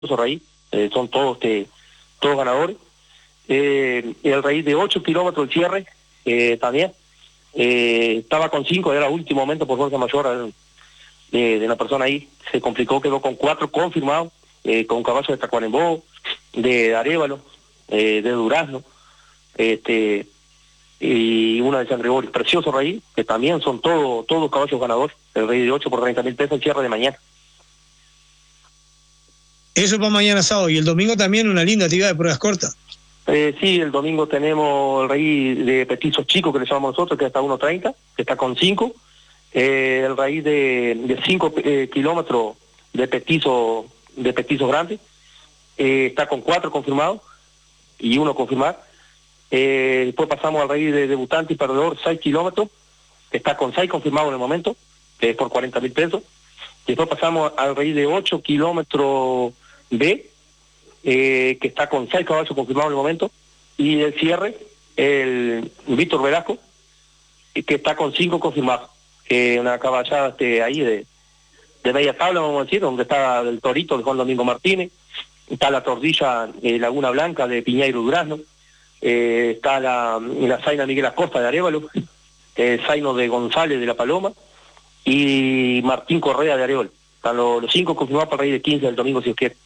raíz, son todos ganadores. El raíz de 8 kilómetros el cierre, también, estaba con 5, era último momento por fuerza mayor de la persona ahí, se complicó, quedó con 4 confirmados, con caballos de Tacuarembó, de Arévalo, de Durazno, y una de San Gregorio, precioso raíz, que también son todos caballos ganadores, el raíz de 8 por 30.000 pesos el cierre de mañana. Eso para mañana sábado, y el domingo también una linda actividad de pruebas cortas. Sí, el domingo tenemos el raíz de petizos chicos que le llamamos nosotros, que está a 1.30, que está con 5, el raíz de 5 kilómetros de petizos grandes, está con 4 confirmados y 1 confirmado. Después pasamos al raíz de debutante y perdedor, 6 kilómetros, que está con 6 confirmados en el momento, que es por 40.000 pesos. Después pasamos al raíz de 8 kilómetros B, que está con 6 caballos confirmados en el momento, y el cierre, el Víctor Velasco, que está con 5 confirmados, una caballada ahí de media tabla, vamos a decir, donde está el Torito de Juan Domingo Martínez, está la Tordilla Laguna Blanca de Piñeiro Durazno, está la Zaina Miguel Acosta de Arévalo, el Zaino de González de La Paloma, y Martín Correa de Arévalo. Están los 5 confirmados para el raíz de 15 del domingo, si os quiere.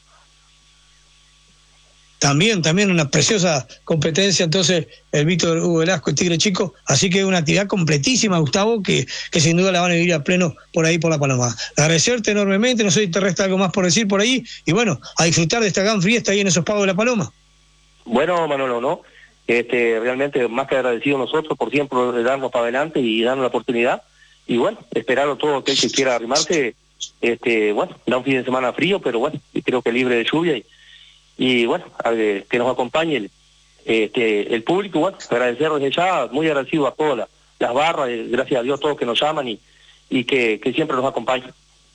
También una preciosa competencia, entonces, el Víctor Hugo Velasco, el Tigre Chico, así que una actividad completísima, Gustavo, que sin duda la van a vivir a pleno por ahí por La Paloma. Agradecerte enormemente, no sé si te resta algo más por decir por ahí, y bueno, a disfrutar de esta gran fiesta ahí en esos pagos de La Paloma. Bueno, Manolo, ¿no? Realmente más que agradecido nosotros por siempre darnos para adelante y darnos la oportunidad, y bueno, esperar a todo aquel que quiera arrimarse, bueno, da un fin de semana frío, pero bueno, creo que libre de lluvia, y bueno, que nos acompañe el público, bueno, agradecer desde ya, muy agradecido a todas las barras, gracias a Dios todos que nos llaman y que siempre nos acompañan.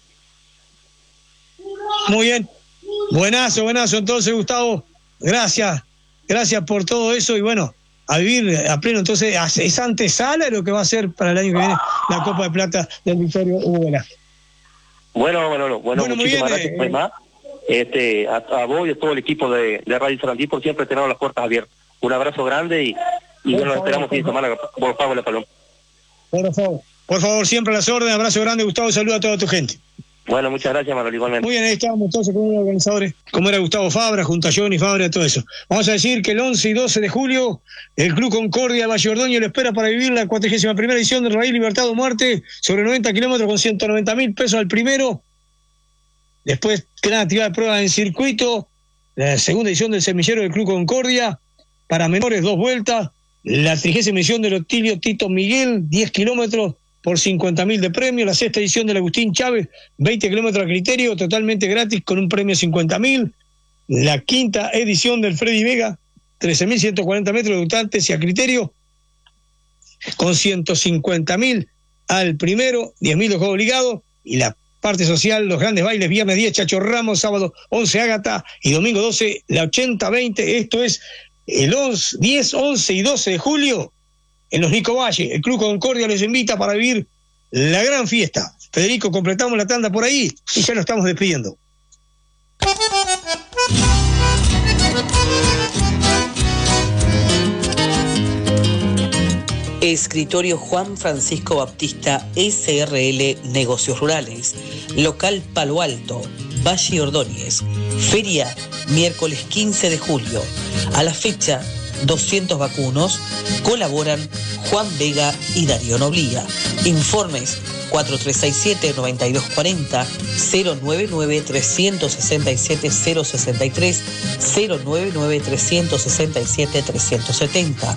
Muy bien, buenazo entonces, Gustavo, gracias por todo eso, y bueno, a vivir a pleno. Entonces, ¿es antesala de lo que va a ser para el año que viene la Copa de Plata del Victorio Hugo Velasco? Bueno, muchísimas gracias por más. A vos y a todo el equipo de Radio Sarandí por siempre tener las puertas abiertas. Un abrazo grande y bueno, esperamos fin de semana por Pablo La Paloma. Por favor, siempre a las órdenes. Abrazo grande, Gustavo, saluda a toda tu gente. Bueno, muchas gracias, Manuel, igualmente. Muy bien, ahí estábamos entonces con unos organizadores, como era Gustavo Fabra, junto a Johnny Fabra, todo eso. Vamos a decir que el 11 y 12 de julio, el Club Concordia de Valle Ordóñez lo espera para vivir la 41ª edición del Rally Libertad o Muerte, sobre 90 kilómetros con 190.000 pesos al primero. Después, gran actividad de prueba en circuito, la segunda edición del Semillero del Club Concordia, para menores 2 vueltas, la 30ª edición del Otilio Tito Miguel, 10 kilómetros por 50.000 de premio, la 6ª edición del Agustín Chávez, 20 kilómetros a criterio, totalmente gratis con un premio de 50.000, la 5ª edición del Freddy Vega, 13.140 metros de debutantes y a criterio, con 150.000 al primero, 10.000 de juego obligado, y la parte social, los grandes bailes, viernes 10, Chacho Ramos, sábado 11, Ágata, y domingo 12, la 80-20, esto es el 10, 11 y 12 de julio, en los Nico Valle. El Club Concordia les invita para vivir la gran fiesta. Federico, completamos la tanda por ahí y ya nos estamos despidiendo. Escritorio Juan Francisco Baptista SRL Negocios Rurales, local Palo Alto, Valle Ordóñez. Feria miércoles 15 de julio. A la fecha 200 vacunos. Colaboran Juan Vega y Darío Noblía. Informes 4367-9240, 099-367-063, 099-367-370,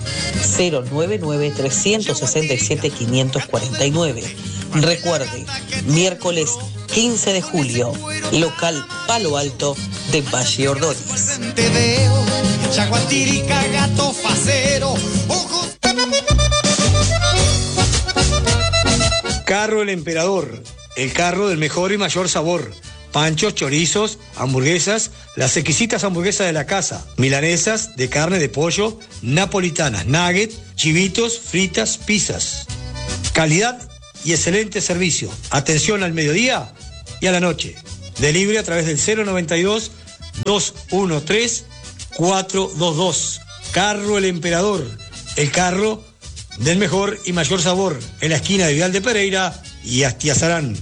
099-367-549. Recuerde, miércoles 15 de julio, local Palo Alto de Valle Ordóñez. Carro El Emperador, el carro del mejor y mayor sabor. Panchos, chorizos, hamburguesas, las exquisitas hamburguesas de la casa, milanesas de carne de pollo, napolitanas, nuggets, chivitos, fritas, pizzas. Calidad y excelente servicio. Atención al mediodía y a la noche. Delivery a través del 213-422. Carro el Emperador, el carro del mejor y mayor sabor, en la esquina de Vidal de Pereira y Astiazarán.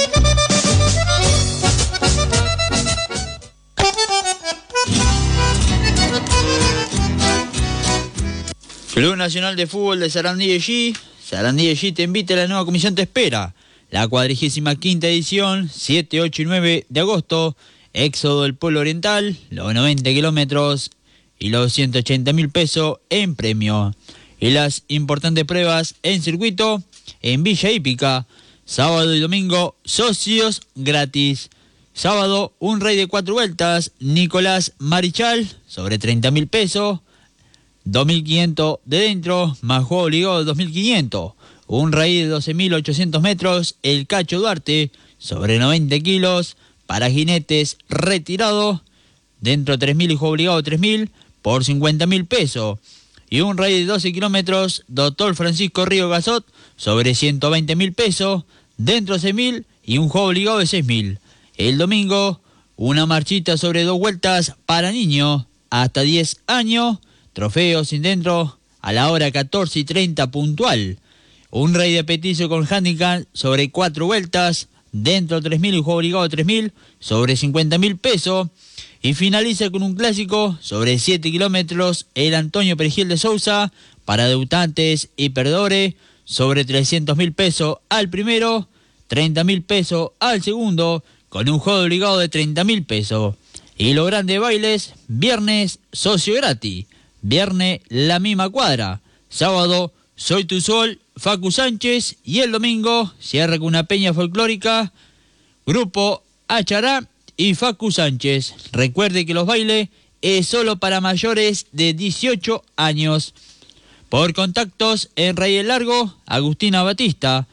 Club Nacional de Fútbol de Sarandí de G. Sarandí de G te invita a la nueva comisión te espera. La 45ª edición, 7, 8 y 9 de agosto. Éxodo del Pueblo Oriental, los 90 kilómetros y los 180.000 pesos en premio. Y las importantes pruebas en circuito en Villa Hípica. Sábado y domingo, socios gratis. Sábado, un rey de 4 vueltas, Nicolás Marichal, sobre 30.000 pesos. 2.500 de dentro, más juego obligado de 2.500. Un rey de 12.800 metros, el Cacho Duarte, sobre 90 kilos, para jinetes retirados, dentro 3.000 y juego obligado 3.000, por 50.000 pesos. Y un rey de 12 kilómetros, Dr. Francisco Río Gasot, sobre 120.000 pesos, dentro 6.000 y un juego obligado de 6.000. El domingo, una marchita sobre 2 vueltas para niños hasta 10 años, trofeo sin dentro a la hora 14:30 puntual. Un rey de petizo con handicap sobre 4 vueltas, dentro 3.000 y juego obligado 3.000, sobre 50.000 pesos. Y finaliza con un clásico sobre 7 kilómetros, el Antonio Perejil de Sousa, para debutantes y perdedores, sobre 300.000 pesos al primero, 30.000 pesos al segundo, con un juego obligado de 30.000 pesos. Y los grandes bailes, viernes, socio gratis. Viernes, la misma cuadra. Sábado, Soy tu Sol, Facu Sánchez. Y el domingo, cierra con una peña folclórica, Grupo Achará y Facu Sánchez. Recuerde que los bailes es solo para mayores de 18 años. Por contactos en Rey el Largo, Agustina Batista,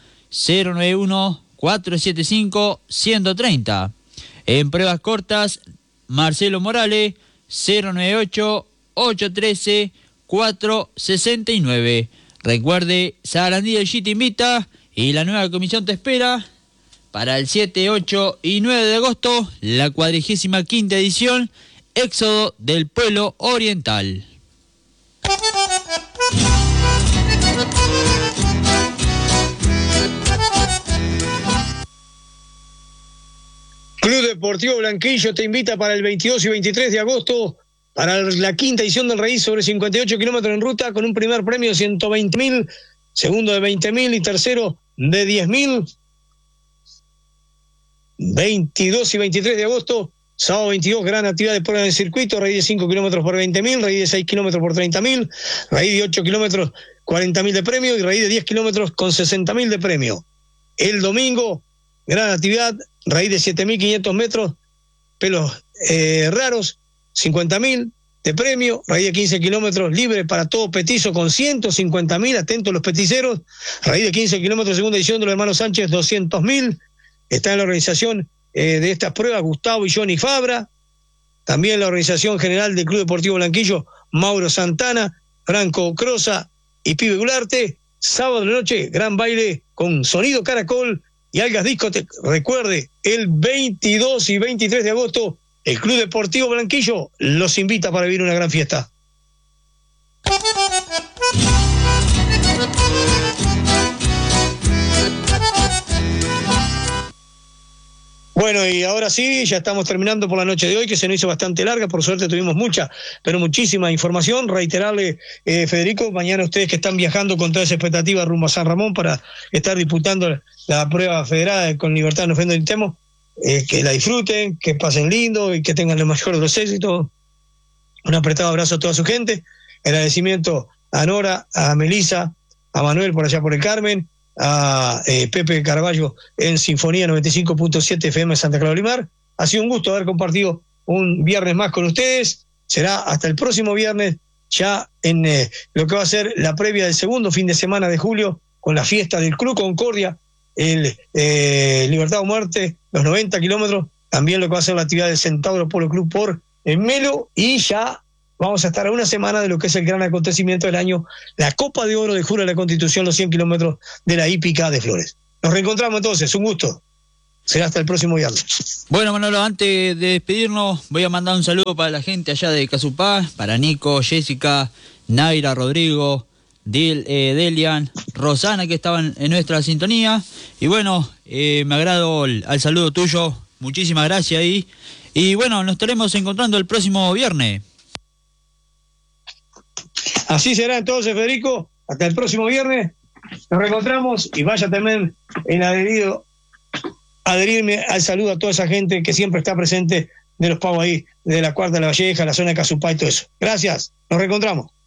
091-475-130. En pruebas cortas, Marcelo Morales, 098-813-469. Recuerde, Sarandí del G te invita y la nueva comisión te espera para el 7, 8 y 9 de agosto, la 45ª edición, Éxodo del Pueblo Oriental. Club Deportivo Blanquillo te invita para el 22 y 23 de agosto para la 5ª edición del Raíz sobre 58 kilómetros en ruta, con un primer premio de 120.000, segundo de 20.000 y tercero de 10.000. 22 y 23 de agosto, sábado 22, gran actividad de prueba en el circuito, raíz de 5 kilómetros por 20.000, raíz de 6 kilómetros por 30.000, raíz de 8 kilómetros 40.000 de premio y raíz de 10 kilómetros con 60.000 de premio. El domingo, gran actividad, raíz de 7.500 metros, pelos raros, 50.000 de premio, raíz de 15 kilómetros libre para todo petizo con 150.000, atentos los peticeros, raíz de 15 kilómetros, segunda edición de los hermanos Sánchez, 200.000. Está en la organización de estas pruebas Gustavo y Johnny Fabra, también la organización general del Club Deportivo Blanquillo, Mauro Santana, Franco Crosa y Pibe Gularte. Sábado de la noche, gran baile con Sonido Caracol y Algas Discotec. Recuerde, el 22 y 23 de agosto, el Club Deportivo Blanquillo los invita para vivir una gran fiesta. Bueno, y ahora sí, ya estamos terminando por la noche de hoy, que se nos hizo bastante larga, por suerte tuvimos mucha, pero muchísima información. Reiterarle, Federico, mañana ustedes que están viajando con toda esa expectativa rumbo a San Ramón para estar disputando la prueba federada con Libertad No Ofendo del Temo, que la disfruten, que pasen lindo y que tengan el mayor de los éxitos. Un apretado abrazo a toda su gente, agradecimiento a Nora, a Melissa, a Manuel por allá por el Carmen, a Pepe Carballo en Sinfonía 95.7 FM Santa Clara Olimar. Ha sido un gusto haber compartido un viernes más con ustedes. Será hasta el próximo viernes, ya en lo que va a ser la previa del segundo fin de semana de julio, con la fiesta del Club Concordia, el Libertad o Muerte, los 90 kilómetros, también lo que va a ser la actividad del Centauro Polo Club por Melo, y ya vamos a estar a una semana de lo que es el gran acontecimiento del año, la Copa de Oro de Jura de la Constitución, los 100 kilómetros de la hípica de Flores. Nos reencontramos entonces, un gusto. será hasta el próximo viernes. Bueno, Manolo, antes de despedirnos, voy a mandar un saludo para la gente allá de Casupá, para Nico, Jessica, Naira, Rodrigo, Delian, Rosana, que estaban en nuestra sintonía. Y bueno, me agrado al saludo tuyo. Muchísimas gracias ahí. Y bueno, nos estaremos encontrando el próximo viernes. Así será entonces, Federico. Hasta el próximo viernes. Nos reencontramos y vaya también en adherirme al saludo a toda esa gente que siempre está presente de los pavos ahí, de la Cuarta de la Valleja, la zona de Casupá y todo eso. Gracias. Nos reencontramos.